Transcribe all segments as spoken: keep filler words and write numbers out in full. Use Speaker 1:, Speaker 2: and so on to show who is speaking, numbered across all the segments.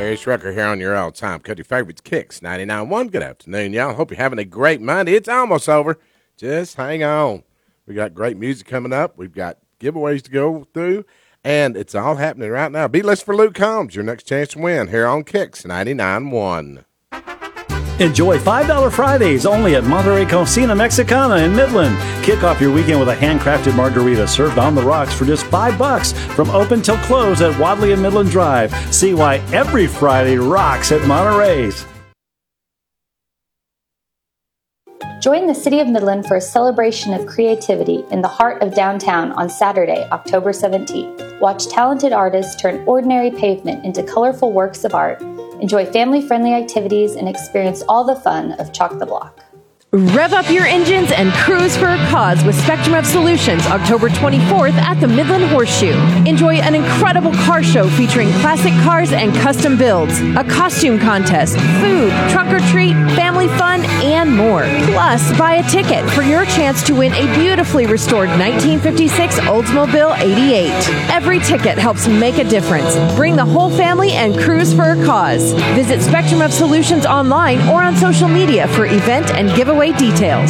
Speaker 1: Larry Schrecker here on your all-time country favorites, Kicks ninety-nine point one. Good afternoon, y'all. Hope you're having a great Monday. It's almost over. Just hang on. We got great music coming up. We've got giveaways to go through, and it's all happening right now. Be listening for Luke Combs, your next chance to win here on Kicks ninety-nine point one.
Speaker 2: Enjoy five dollar Fridays only at Monterey Cocina Mexicana in Midland. Kick off your weekend with a handcrafted margarita served on the rocks for just five bucks from open till close at Wadley and Midland Drive. See why every Friday rocks at Monterey's.
Speaker 3: Join the City of Midland for a celebration of creativity in the heart of downtown on Saturday, October seventeenth. Watch talented artists turn ordinary pavement into colorful works of art. Enjoy family-friendly activities and experience all the fun of Chalk the Block.
Speaker 4: Rev up your engines and cruise for a cause with Spectrum of Solutions October twenty-fourth at the Midland Horseshoe. Enjoy an incredible car show featuring classic cars and custom builds, a costume contest, food, trunk or treat, family fun, and more. Plus, buy a ticket for your chance to win a beautifully restored nineteen fifty-six Oldsmobile eighty-eight. Every ticket helps make a difference. Bring the whole family and cruise for a cause. Visit Spectrum of Solutions online or on social media for event and giveaway details.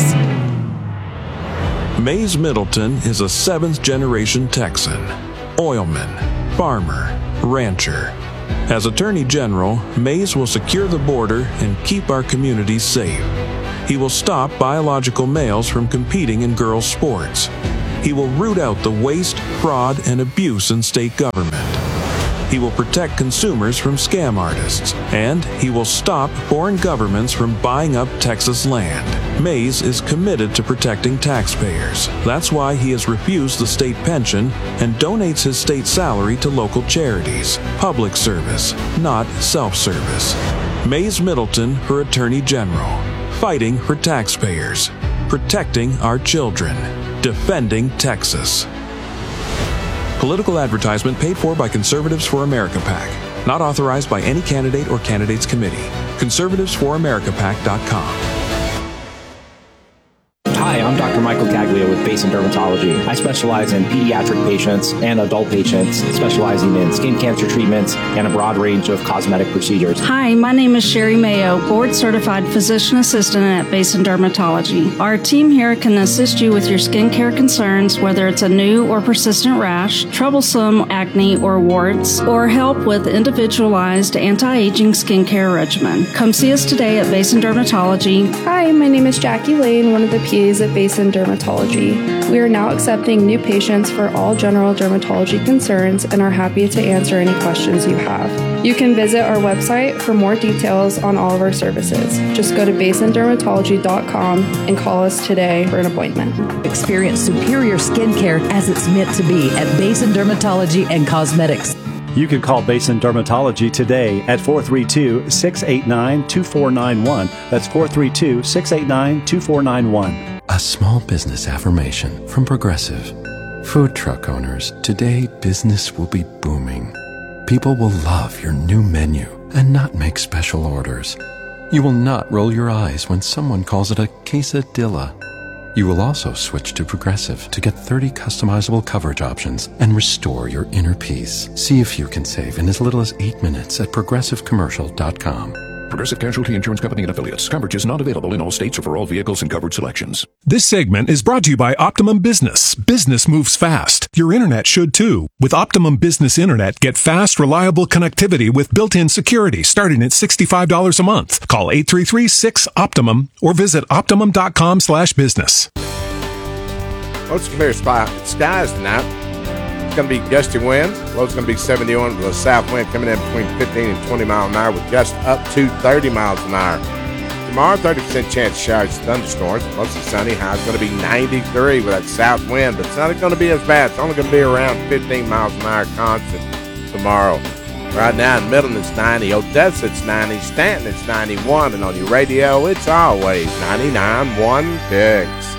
Speaker 5: Mays Middleton is a seventh-generation Texan, oilman, farmer, rancher. As Attorney General, Mays will secure the border and keep our communities safe. He will stop biological males from competing in girls' sports. He will root out the waste, fraud, and abuse in state government. He will protect consumers from scam artists, and he will stop foreign governments from buying up Texas land. Mays is committed to protecting taxpayers. That's why he has refused the state pension and donates his state salary to local charities. Public service, not self-service. Mays Middleton for Attorney General. Fighting for taxpayers. Protecting our children. Defending Texas. Political advertisement paid for by Conservatives for America PAC. Not authorized by any candidate or candidates committee. conservatives for america pac dot com.
Speaker 6: Hi, I'm Doctor Michael Caglia with Basin Dermatology. I specialize in pediatric patients and adult patients, specializing in skin cancer treatments and a broad range of cosmetic procedures.
Speaker 7: Hi, my name is Sherry Mayo, board-certified physician assistant at Basin Dermatology. Our team here can assist you with your skincare concerns, whether it's a new or persistent rash, troublesome acne or warts, or help with individualized anti-aging skincare regimen. Come see us today at Basin Dermatology.
Speaker 8: Hi, my name is Jackie Lane, one of the P As at Basin Dermatology. We are now accepting new patients for all general dermatology concerns and are happy to answer any questions you have. You can visit our website for more details on all of our services. Just go to basin dermatology dot com and call us today for an appointment.
Speaker 9: Experience superior skincare as it's meant to be at Basin Dermatology and Cosmetics.
Speaker 2: You can call Basin Dermatology today at four three two, six eight nine, two four nine one. That's four three two, six eight nine, two four nine one.
Speaker 10: A small business affirmation from Progressive. Food truck owners, today business will be booming. People will love your new menu and not make special orders. You will not roll your eyes when someone calls it a quesadilla. You will also switch to Progressive to get thirty customizable coverage options and restore your inner peace. See if you can save in as little as eight minutes at progressive commercial dot com.
Speaker 11: Progressive Casualty Insurance Company and Affiliates. Coverage is not available in all states or for all vehicles and covered selections.
Speaker 12: This segment is brought to you by Optimum Business. Business moves fast. Your internet should too. With Optimum Business Internet, get fast, reliable connectivity with built-in security starting at sixty-five dollars a month. Call eight three three, six, OPTIMUM or visit optimum dot com slash business.
Speaker 1: Most clear spot. Skies tonight. It's going to be gusty winds. Low's going to be seventy-one with a south wind coming in between fifteen and twenty miles an hour with gusts up to thirty miles an hour. Tomorrow, thirty percent chance of showers and thunderstorms. Mostly sunny. High's going to be ninety-three with that south wind, but it's not going to be as bad. It's only going to be around fifteen miles an hour constant tomorrow. Right now in Midland, it's ninety. Odessa, it's ninety. Stanton, it's ninety-one. And on your radio, it's always ninety-nine point one Kicks.